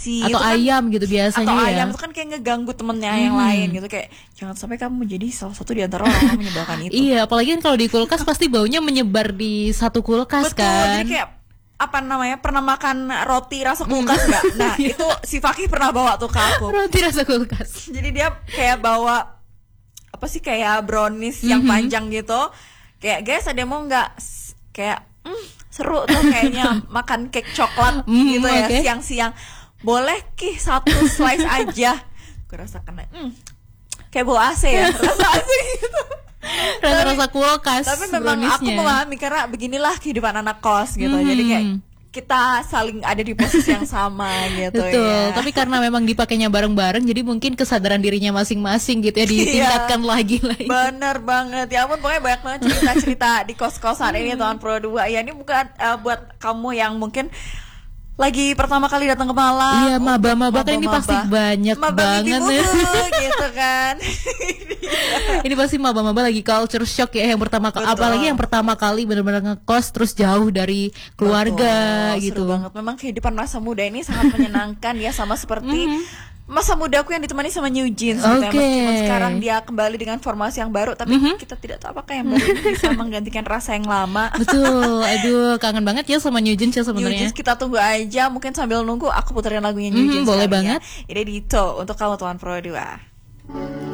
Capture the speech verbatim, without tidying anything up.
nasi atau kan, ayam gitu biasanya atau ya. ayam itu kan kayak ngeganggu temennya hmm. yang lain gitu, kayak jangan sampai kamu menjadi salah satu di antara orang yang menyebalkan itu. Iya, apalagi kan kalau di kulkas pasti baunya menyebar di satu kulkas. Betul, kan. Jadi kayak apa namanya, pernah makan roti rasa kulkas nggak? Nah itu si Fakih pernah bawa tuh ke aku. Roti rasa kulkas. Jadi dia kayak bawa apa sih, kayak brownies yang mm-hmm. panjang gitu. Kayak guys ada mau nggak? Kayak mm, seru tuh kayaknya makan cake coklat mm, gitu ya okay. siang-siang. Boleh Kih satu slice aja. Gue rasakan mm, kayak bawa A C ya, rasa A C gitu. Rasa-rasa kulkas. Tapi memang aku memahami karena beginilah kehidupan anak kos gitu. Hmm. Jadi kayak kita saling ada di posisi yang sama gitu. Betul, ya. tapi karena memang dipakainya bareng-bareng, jadi mungkin kesadaran dirinya masing-masing gitu ya ditingkatkan iya, lagi lagi. Bener banget, ya ampun pokoknya banyak banget cerita-cerita di kos-kosan hmm. ini Tuan Pro dua. Ya ini bukan uh, buat kamu yang mungkin lagi pertama kali datang ke Malang. Iya, maba-maba kan ini pasti banyak maba banget gitu kan. Ini pasti maba-maba lagi culture shock ya yang pertama kali, apalagi yang pertama kali benar-benar ngekos terus jauh dari keluarga. Betul, gitu. Seru banget. Memang kehidupan masa muda ini sangat menyenangkan ya, sama seperti mm-hmm. masa mudaku yang ditemani sama New Jeans gitu okay. ya. Meskipun sekarang dia kembali dengan formasi yang baru, tapi mm-hmm. kita tidak tahu apakah yang baru bisa menggantikan rasa yang lama. Betul, aduh kangen banget ya sama New Jeans ya sebenarnya. New Jeans kita tunggu aja, mungkin sambil nunggu aku puterin lagunya New Jeans. Mm-hmm, boleh banget. Ini Dito untuk kamu Tuan Pro dua.